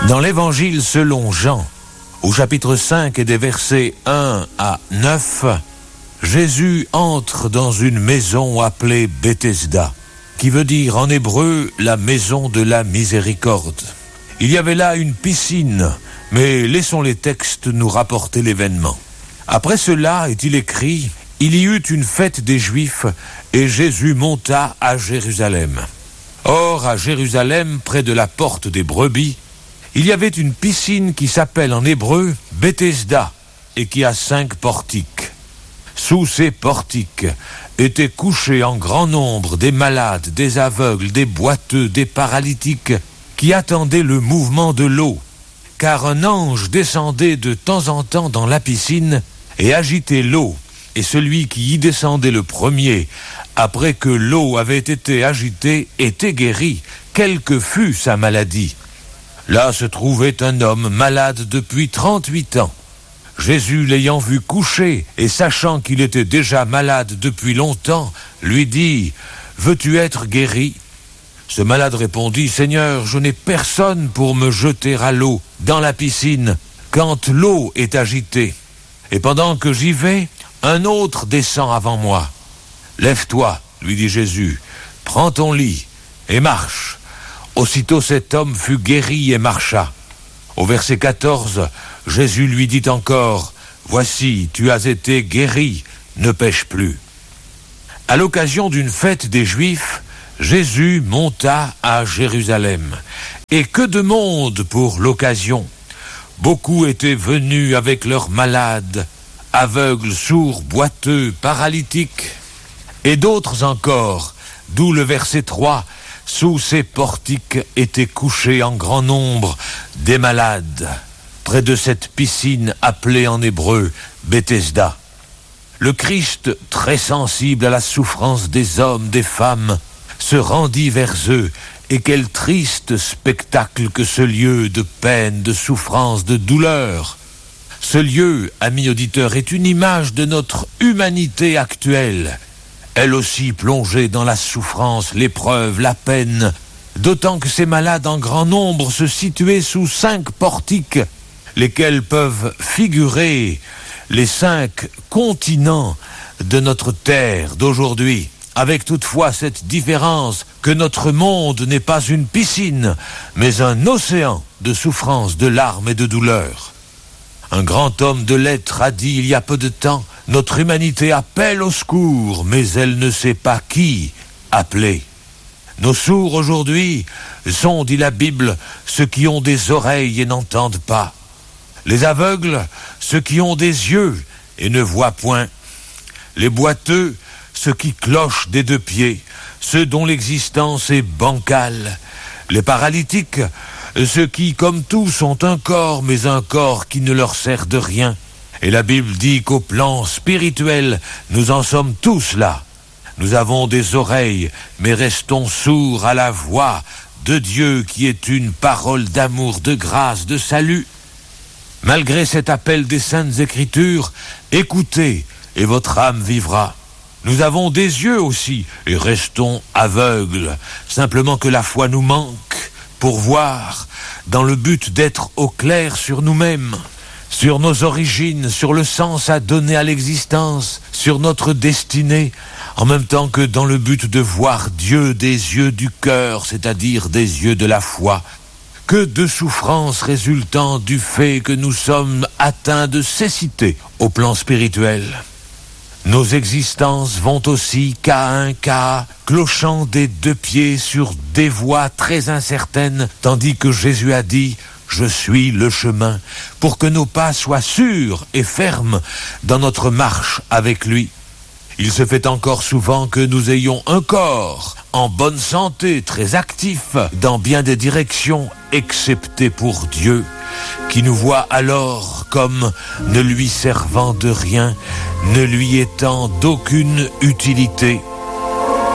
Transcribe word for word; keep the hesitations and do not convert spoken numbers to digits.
Dans l'évangile selon Jean, au chapitre cinq et des versets un à neuf, Jésus entre dans une maison appelée Bethesda, qui veut dire en hébreu la maison de la miséricorde. Il y avait là une piscine, mais laissons les textes nous rapporter l'événement. Après cela, est-il écrit, il y eut une fête des Juifs et Jésus monta à Jérusalem. Or, à Jérusalem, près de la porte des brebis, il y avait une piscine qui s'appelle en hébreu Bethesda et qui a cinq portiques. Sous ces portiques étaient couchés en grand nombre des malades, des aveugles, des boiteux, des paralytiques qui attendaient le mouvement de l'eau, car un ange descendait de temps en temps dans la piscine et agitait l'eau, et celui qui y descendait le premier, après que l'eau avait été agitée, était guéri, quelle que fût sa maladie. Là se trouvait un homme malade depuis trente-huit ans. Jésus, l'ayant vu coucher et sachant qu'il était déjà malade depuis longtemps, lui dit « Veux-tu être guéri ?» Ce malade répondit « Seigneur, je n'ai personne pour me jeter à l'eau dans la piscine quand l'eau est agitée. Et pendant que j'y vais, un autre descend avant moi. Lève-toi, lui dit Jésus, prends ton lit et marche. » Aussitôt cet homme fut guéri et marcha. Au verset quatorze, Jésus lui dit encore, « Voici, tu as été guéri, ne pêche plus. » À l'occasion d'une fête des Juifs, Jésus monta à Jérusalem. Et que de monde pour l'occasion! Beaucoup étaient venus avec leurs malades, aveugles, sourds, boiteux, paralytiques, et d'autres encore, d'où le verset trois, sous ces portiques étaient couchés en grand nombre des malades, près de cette piscine appelée en hébreu Bethesda. Le Christ, très sensible à la souffrance des hommes, des femmes, se rendit vers eux, et quel triste spectacle que ce lieu de peine, de souffrance, de douleur. Ce lieu, amis auditeurs, est une image de notre humanité actuelle, elle aussi plongée dans la souffrance, l'épreuve, la peine, d'autant que ces malades en grand nombre se situaient sous cinq portiques, lesquels peuvent figurer les cinq continents de notre terre d'aujourd'hui, avec toutefois cette différence que notre monde n'est pas une piscine, mais un océan de souffrance, de larmes et de douleurs. Un grand homme de lettres a dit il y a peu de temps, notre humanité appelle au secours, mais elle ne sait pas qui appeler. Nos sourds aujourd'hui sont, dit la Bible, ceux qui ont des oreilles et n'entendent pas. Les aveugles, ceux qui ont des yeux et ne voient point. Les boiteux, ceux qui clochent des deux pieds, ceux dont l'existence est bancale. Les paralytiques, ceux qui, comme tous, ont un corps, mais un corps qui ne leur sert de rien. Et la Bible dit qu'au plan spirituel, nous en sommes tous là. Nous avons des oreilles, mais restons sourds à la voix de Dieu qui est une parole d'amour, de grâce, de salut. Malgré cet appel des Saintes Écritures, écoutez, et votre âme vivra. Nous avons des yeux aussi, et restons aveugles, simplement que la foi nous manque pour voir, dans le but d'être au clair sur nous-mêmes, sur nos origines, sur le sens à donner à l'existence, sur notre destinée, en même temps que dans le but de voir Dieu des yeux du cœur, c'est-à-dire des yeux de la foi. Que de souffrances résultant du fait que nous sommes atteints de cécité au plan spirituel. Nos existences vont aussi cas à un cas, clochant des deux pieds sur des voies très incertaines, tandis que Jésus a dit « Je suis le chemin », pour que nos pas soient sûrs et fermes dans notre marche avec lui. Il se fait encore souvent que nous ayons un corps en bonne santé, très actif dans bien des directions, excepté pour Dieu, qui nous voit alors comme ne lui servant de rien, ne lui étant d'aucune utilité.